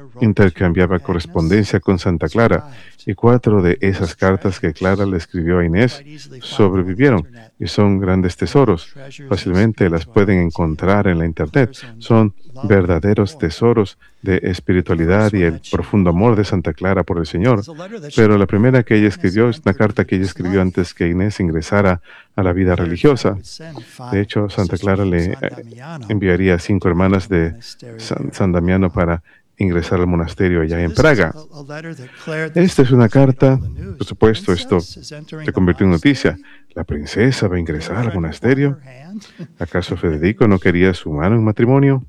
intercambiaba correspondencia con Santa Clara, y 4 de esas cartas que Clara le escribió a Inés sobrevivieron y son grandes tesoros. Fácilmente las pueden encontrar en la Internet. Son verdaderos tesoros de espiritualidad y el profundo amor de Santa Clara por el Señor. Pero la primera que ella escribió es una carta que ella escribió antes que Inés ingresara a la vida religiosa. De hecho, Santa Clara le enviaría a 5 hermanas de San Damiano para ingresar al monasterio allá en Praga. Esta es una carta, por supuesto, esto se convirtió en noticia. ¿La princesa va a ingresar al monasterio? ¿Acaso Federico no quería su mano en matrimonio?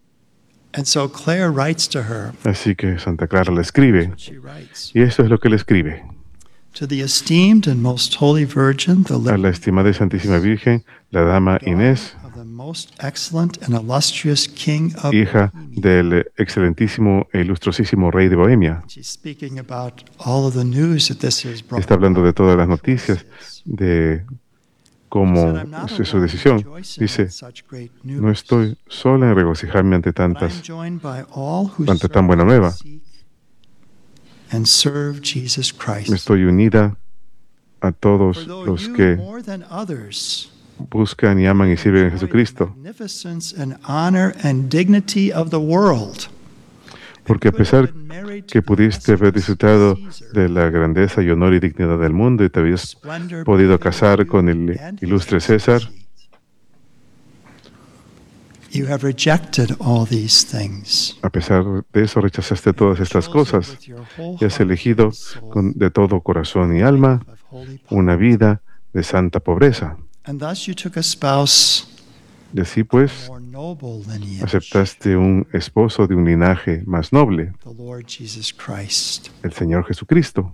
Así que Santa Clara le escribe, y esto es lo que le escribe. A la estimada y Santísima Virgen, la Dama Inés, hija del excelentísimo e ilustrosísimo rey de Bohemia. Está hablando de todas las noticias, de cómo es su decisión. Dice, no estoy sola en regocijarme ante tan buena nueva. Estoy unida a todos los que buscan y aman y sirven a Jesucristo. Porque a pesar que pudiste haber disfrutado de la grandeza y honor y dignidad del mundo y te habías podido casar con el ilustre César, a pesar de eso rechazaste todas estas cosas y has elegido de todo corazón y alma una vida de santa pobreza. Y así pues, aceptaste un esposo de un linaje más noble, el Señor Jesucristo.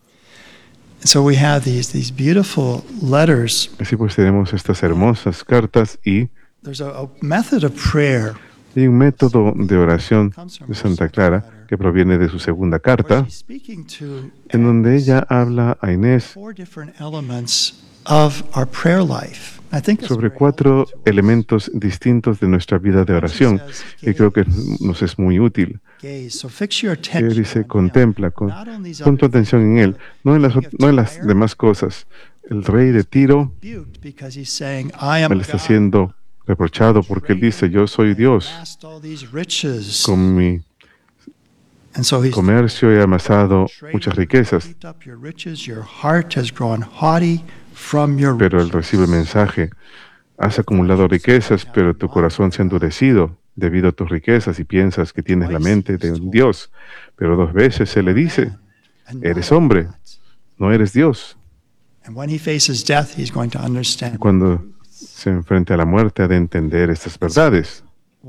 Así pues tenemos estas hermosas cartas y hay un método de oración de Santa Clara que proviene de su segunda carta, en donde ella habla a Inés sobre 4 elementos distintos de nuestra vida de oración, y creo que nos es muy útil. Que dice, contempla, pon tu atención en Él, no en las demás cosas. El rey de Tiro me le está siendo reprochado porque él dice, yo soy Dios, con mi comercio he amasado muchas riquezas. Pero él recibe el mensaje, has acumulado riquezas, pero tu corazón se ha endurecido debido a tus riquezas y piensas que tienes la mente de un Dios. Pero 2 veces se le dice, eres hombre, no eres Dios. Y cuando se enfrenta a la muerte ha de entender estas verdades.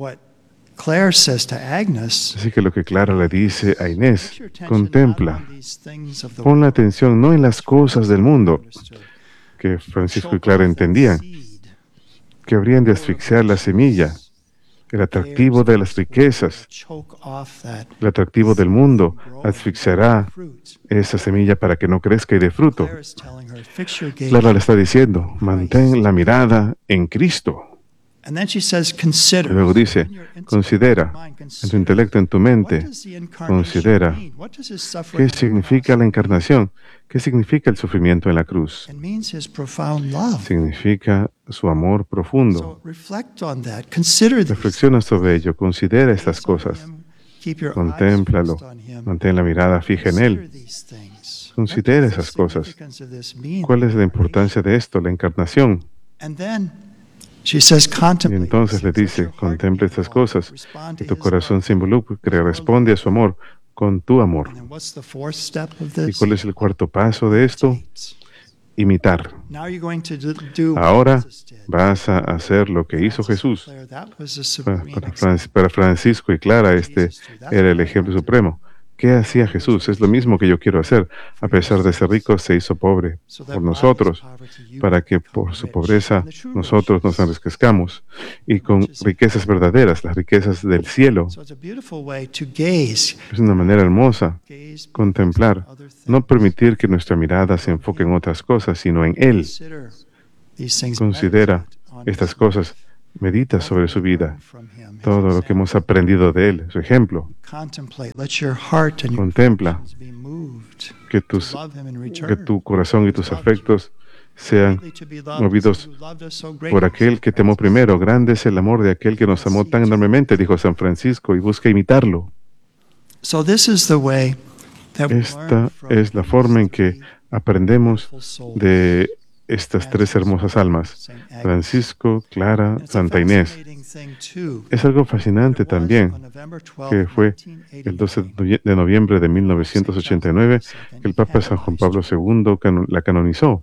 Así que lo que Clara le dice a Inés, contempla, pon la atención no en las cosas del mundo, que Francisco y Clara entendían, que habrían de asfixiar la semilla, el atractivo de las riquezas, el atractivo del mundo, asfixiará esa semilla para que no crezca y dé fruto. Clara le está diciendo, mantén la mirada en Cristo. Y luego dice, considera en tu intelecto, en tu mente, considera qué significa la encarnación, qué significa el sufrimiento en la cruz. Significa su amor profundo. Reflexiona sobre ello, considera estas cosas, contémplalo, mantén la mirada fija en Él. Considera esas cosas. ¿Cuál es la importancia de esto, la encarnación? Y entonces le dice, contempla estas cosas, que tu corazón se involucre, que responde a su amor con tu amor. ¿Y cuál es el 4º paso de esto? Imitar. Ahora vas a hacer lo que hizo Jesús. Para Francisco y Clara, este era el ejemplo supremo. ¿Qué hacía Jesús? Es lo mismo que yo quiero hacer. A pesar de ser rico, se hizo pobre por nosotros, para que por su pobreza nosotros nos enriquezcamos y con riquezas verdaderas, las riquezas del cielo. Es una manera hermosa contemplar, no permitir que nuestra mirada se enfoque en otras cosas, sino en Él. Considera estas cosas medita sobre su vida, todo lo que hemos aprendido de Él, su ejemplo. Contempla que tu corazón y tus afectos sean movidos por aquel que te amó primero. Grande es el amor de aquel que nos amó tan enormemente, dijo San Francisco, y busca imitarlo. Esta es la forma en que aprendemos de estas tres hermosas almas, Francisco, Clara, Santa Inés. Es algo fascinante también, que fue el 12 de noviembre de 1989 que el Papa San Juan Pablo II la canonizó.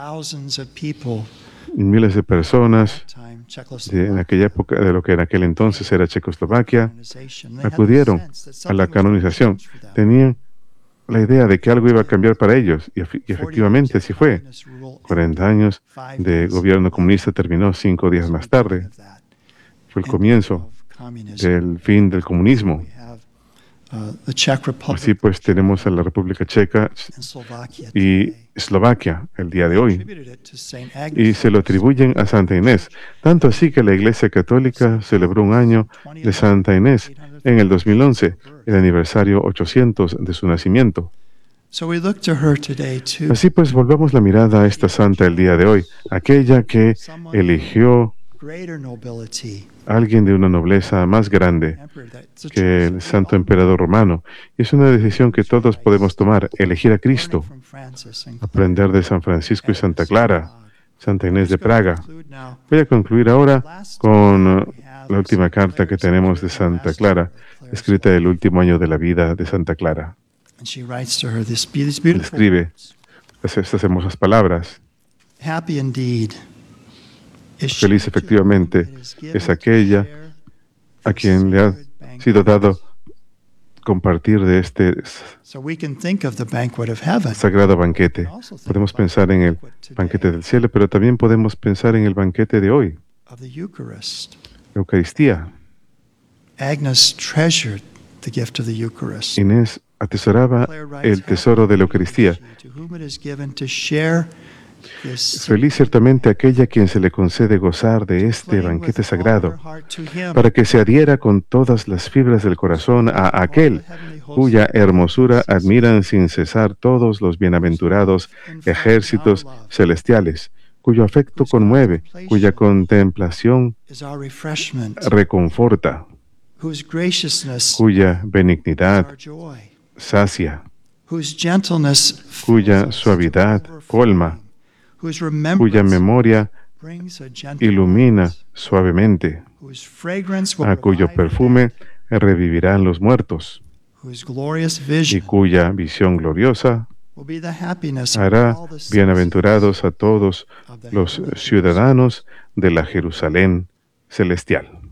Y miles de personas en aquella época, de lo que en aquel entonces era Checoslovaquia, acudieron a la canonización. Tenían la idea de que algo iba a cambiar para ellos, y efectivamente así fue. 40 años de gobierno comunista terminó 5 días más tarde. Fue el comienzo del fin del comunismo. Así pues, tenemos a la República Checa y Eslovaquia el día de hoy, y se lo atribuyen a Santa Inés. Tanto así que la Iglesia Católica celebró un año de Santa Inés en el 2011, el aniversario 800 de su nacimiento. Así pues, volvamos la mirada a esta santa el día de hoy, aquella que eligió a alguien de una nobleza más grande que el santo emperador romano. Y es una decisión que todos podemos tomar, elegir a Cristo, aprender de San Francisco y Santa Clara, Santa Inés de Praga. Voy a concluir ahora con la última carta que tenemos de Santa Clara, escrita el último año de la vida de Santa Clara. Escribe estas hermosas palabras. Feliz efectivamente es aquella a quien le ha sido dado compartir de este sagrado banquete. Podemos pensar en el banquete del cielo, pero también podemos pensar en el banquete de hoy, Eucaristía. Inés atesoraba el tesoro de la Eucaristía. Feliz ciertamente aquella a quien se le concede gozar de este banquete sagrado, para que se adhiera con todas las fibras del corazón a aquel cuya hermosura admiran sin cesar todos los bienaventurados ejércitos celestiales, cuyo afecto conmueve, cuya contemplación reconforta, cuya benignidad sacia, cuya suavidad colma, cuya memoria ilumina suavemente, a cuyo perfume revivirán los muertos, y cuya visión gloriosa hará bienaventurados a todos los ciudadanos de la Jerusalén celestial.